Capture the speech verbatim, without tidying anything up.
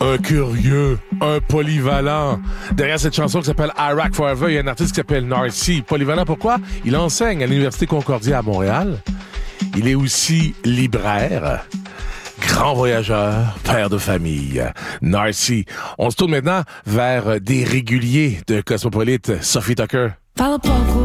Un curieux, un polyvalent. Derrière cette chanson qui s'appelle Iraq Forever, il y a un artiste qui s'appelle Narcy. Polyvalent pourquoi? Il enseigne à l'Université Concordia à Montréal. Il est aussi libraire, grand voyageur, père de famille. Narcy. On se tourne maintenant vers des réguliers de Cosmopolite, Sophie Tucker. Fala pouco